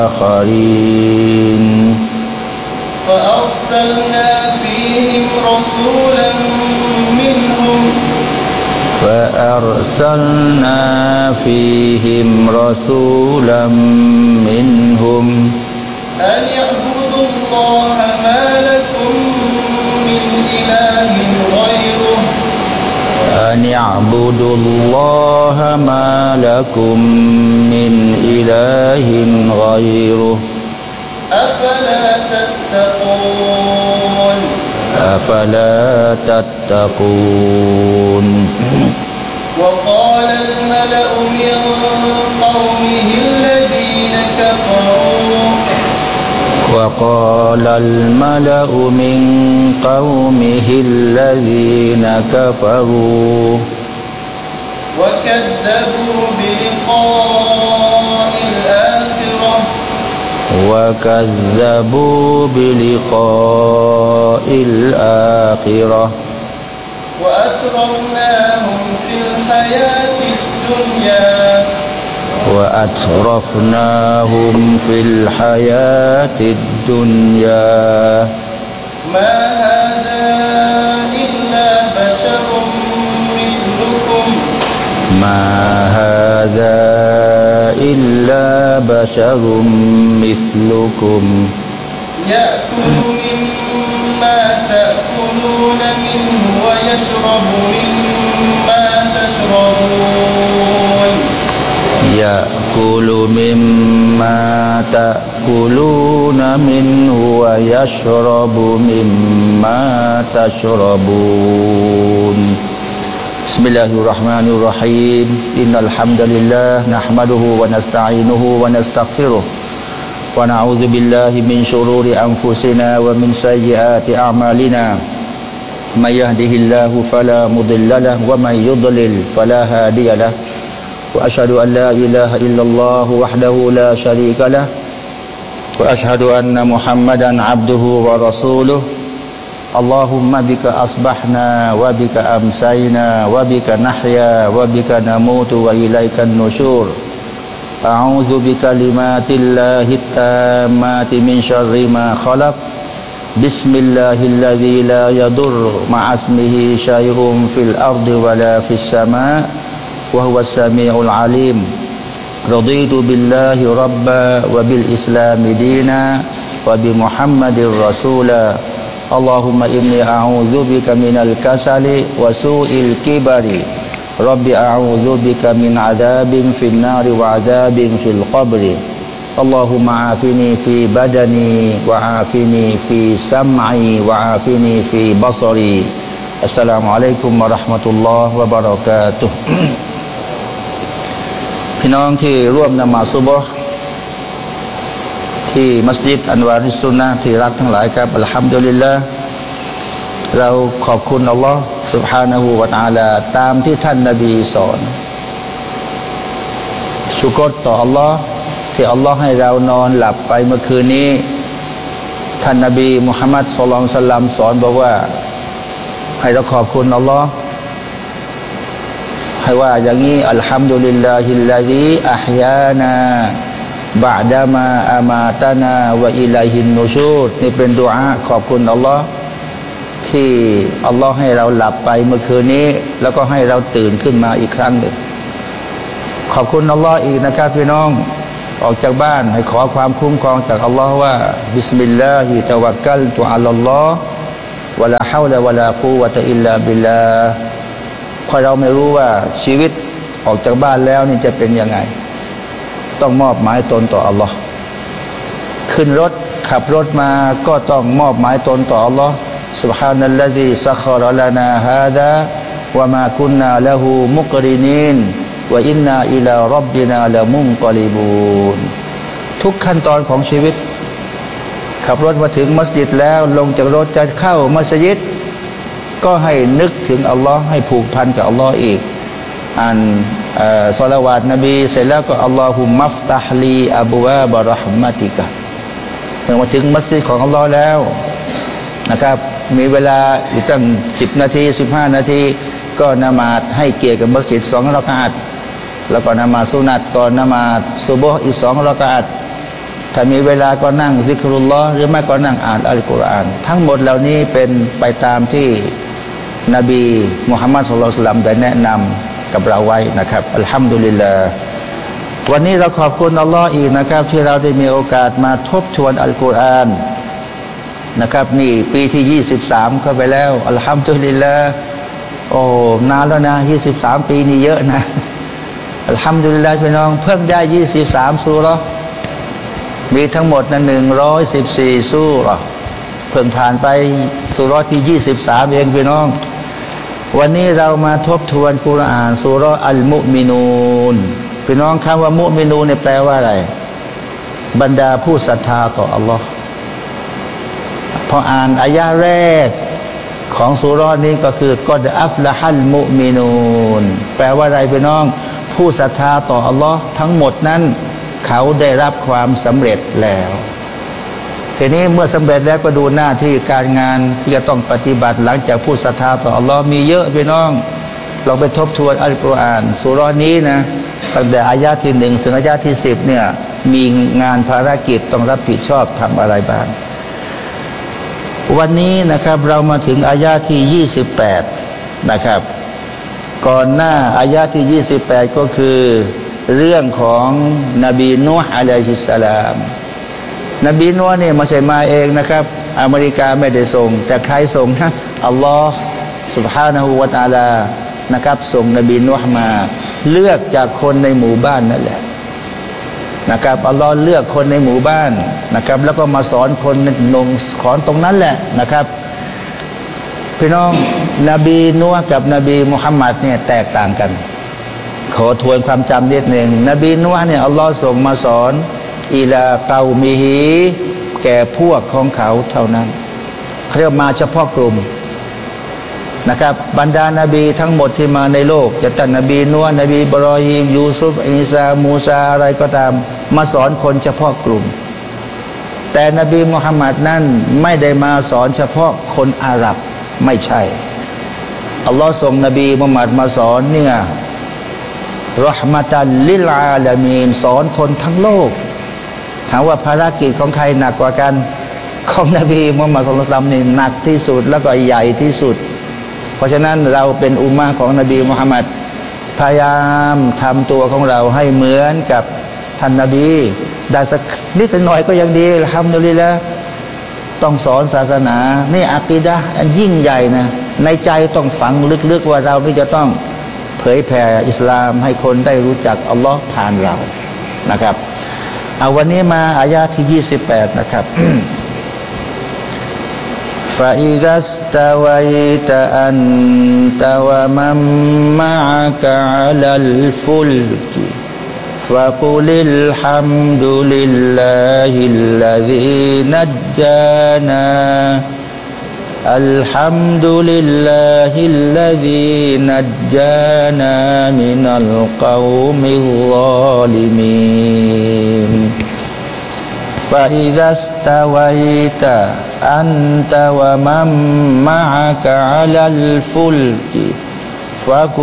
آخرين فأرسلنا فيهم رسولا منهم أن اعبدوا الله ما لكم من إله غيره أفلا تتقون وقال الملأ من قومه الذين كفروا وكذبوا بلقاء الآخرة وأترفناهم في الحياة الدنيا ما هذا إلا بشر مثلكم يأكل مما تأكلون منه ويشرب مما تشربون بسم الله الرحمن الرحيم إن الحمد لله نحمده ونستعينه ونستغفره ونعوذ بالله من شرور أنفسنا ومن سيئات أعمالنا من يهده الله فلا مضل له ومن يضلل فلا هادي له وأشهد أن لا إله إلا الله وحده لا شريك له وأشهد أن محمدا عبده ورسوله اللهم بك أصبحنا وبك أمسينا وبك نحيا وبك نموت وإليك النشور أعوذ بكلمات الله التامات من شر ما خلق بسم الله الذي لا يضر مع اسمه شيء في الأرض ولا في السماء وهو السميع العليم رضيت بالله ربا وبالإسلام دينا وبمحمد رسولا اللهم إني أعوذ بك من الكسل وسوء الكبر رب أعوذ بك من عذاب في النار وعذاب في القبر اللهم عافني في بدني وعافني في سمعي وعافني في بصري السلام عليكم ورحمة الله وبركاته พี่น้องที่ร่วมนมาซุบฮ์ที่มัสยิดอันวาริสุนนะที่รักทั้งหลายครับอัลฮัมดุลิลลาห์เราขอบคุณอัลลอฮ์ سبحانه และ تعالى ตามที่ท่านนบีสอนชุกรต่ออัลลอฮ์ที่อัลลอฮ์ให้เรานอนหลับไปเมื่อคืนนี้ท่านนบีมุฮัมมัดศ็อลลัลลอฮุอะลัยฮิวะซัลลัมสอนบอกว่าให้เราขอบคุณอัลลอฮ์ให้ว่าอย่างนี้อัลฮัมดุลิลลาฮิลลาซีอะฮยานาบะดะมาอามาตานาวะอิลัยฮินนูชูรนี่เป็นดุอาขอบคุณอัลลอฮ์ที่อัลลอฮ์ให้เราหลับไปเมื่อคืนนี้แล้วก็ให้เราตื่นขึ้นมาอีกครั้งหนึ่งขอบคุณอัลลอฮ์อีกนะครับพี่น้องออกจากบ้านให้ขอความคุ้มครองจากอัลลอฮ์ว่าบิสมิลลาฮิตะวักกัลตุอัลลอฮ์วะลาฮาวละวะลากุวะตะอิลลาบิลลาห์เพราะเราไม่รู้ว่าชีวิตออกจากบ้านแล้วนี่จะเป็นยังไงต้องมอบหมายตนต่ออัลลอฮ์ขึ้นรถขับรถมาก็ต้องมอบหมายตนต่ออัลลอฮ์ سبحان الذي سخر لنا هذا وما كنا له مقرنين وإنا إلى ربنا لمنقلبون ทุกขั้นตอนของชีวิตขับรถมาถึงมัสยิดแล้วลงจากรถจะเข้ามัสยิดก็ให้นึกถึงอัลลอฮ์ให้ผูกพันกับอัลลอฮ์อีกอ่านศอลาวาตนบีเสร็จแล้วก็อัลลอฮุมัฟตัฮลีอับวาบะเราะห์มะติกะเมื่อมาถึงมัสยิดของอัลลอฮ์แล้วนะครับมีเวลาอีกตั้ง10 นาที 15 นาทีก็นมาดให้เกียรติกับมัสยิด2 รอกะอัตแล้วก็นมาดสุนัตก่อนนมาดซุบฮ์อีก2 รอกะอัตถ้ามีเวลาก็นั่งซิกรุลลอฮ์หรือไม่ก็นั่งอ่านอัลกุรอานทั้งหมดเหล่านี้เป็นไปตามที่นบีมุฮัมมัดศ็อลลัลลอฮุอะลัยฮิวะซัลลัมได้แนะนำกับเราไว้นะครับอัลฮัมดุลิลลาห์วันนี้เราขอบคุณอัลลอฮ์อีกนะครับที่เราได้มีโอกาสมาทบทวนอัลกุรอานนะครับนี่ปีที่23เข้าไปแล้วอัลฮัมดุลิลลาห์โอ้นานแล้วนะ23ปีนี่เยอะนะอัลฮัมดุลิลลาห์พี่น้องเพิ่งได้23ซูเราะห์มีทั้งหมดนั้น114ซูเราะห์เพิ่งผ่านไปซูเราะห์ที่23เองพี่น้องวันนี้เรามาทบทวนกุรอานซูเราะห์อัลมุมินูนพี่น้องคำว่ามุมินูนเนี่ยแปลว่าอะไรบรรดาผู้ศรัทธาต่ออัลลอฮ์พออ่านอายะแรกของซูเราะห์นี้ก็คือกอดอัฟละฮัลมุมินูนแปลว่าอะไรพี่น้องผู้ศรัทธาต่ออัลลอฮ์ทั้งหมดนั้นเขาได้รับความสำเร็จแล้วทีนี้เมื่อสำเร็จแล้วก็ดูหน้าที่การงานที่จะต้องปฏิบัติหลังจากผู้ศรัทธาต่ออัลลอฮ์มีเยอะพี่น้องลองไปทบทวนอัลกุรอานซูเราะห์นี้นะตั้งแต่อายะที่1ถึงอายะที่10เนี่ยมีงานภารกิจต้องรับผิดชอบทำอะไรบ้างวันนี้นะครับเรามาถึงอายะที่28นะครับก่อนหน้าอายะที่28ก็คือเรื่องของนบีนูฮ์อะลัยฮิสสลามนบีนูฮ์เนี่ยไม่ใช่มาเองนะครับอเมริกาไม่ได้ส่งแต่ใครส่งนะอัลลอฮ์ سبحانه และ تعالى นะครับส่งนบีนูฮ์มาเลือกจากคนในหมู่บ้านนั่นแหละนะครับอัลลอฮ์เลือกคนในหมู่บ้านนะครับแล้วก็มาสอนคนนงสอนตรงนั้นแหละนะครับพี่น้องนบีนูฮ์กับนบีมุฮัมมัดเนี่ยแตกต่างกันขอทวนความจำนิดหนึ่งนบีนูฮ์เนี่ยอัลลอฮ์ส่งมาสอนอิลาเกามิฮีแก่พวกของเขาเท่านั้นเขาเรียกมาเฉพาะกลุ่มนะครับบรรดานาบีทั้งหมดที่มาในโลกจะตั้งนบีนูฮ์นบีอิบรอฮีมยูซุฟอีสามูซาอะไรก็ตามมาสอนคนเฉพาะกลุ่มแต่นบีมุฮัมมัดนั้นไม่ได้มาสอนเฉพาะคนอาหรับไม่ใช่อัลลอฮ์ส่งนบีมุฮัมมัดมาสอนเนี่ยเราะห์มะตัลลิลอาลามีนสอนคนทั้งโลกถามว่าภารกิจของใครหนักกว่ากันของนบีมุฮัมมัดศ็อลลัลลอฮุอะลัยฮิวะซัลลัมนี่หนักที่สุดแล้วก็ใหญ่ที่สุดเพราะฉะนั้นเราเป็นอุมมะห์ของนบีมุฮัมมัดพยายามทำตัวของเราให้เหมือนกับท่านนบีได้สักนิดหน่อยก็ยังดีอัลฮัมดุลิลละห์ต้องสอนศาสนานี่อะกีดะห์อันยิ่งใหญ่นะในใจต้องฝังลึกๆว่าเรานี่จะต้องเผยแผ่อิสลามให้คนได้รู้จักอัลลอฮ์ผ่านเรานะครับเอาวันนี้มาอายะที่28นะครับ فإذا استويت أنت ومن معك على الفلك فقل الحمد لله الذي نجانا الحمد لله الذي نجانا من القوم الظالمين فإذا استويت أنت ومن معك على الفلك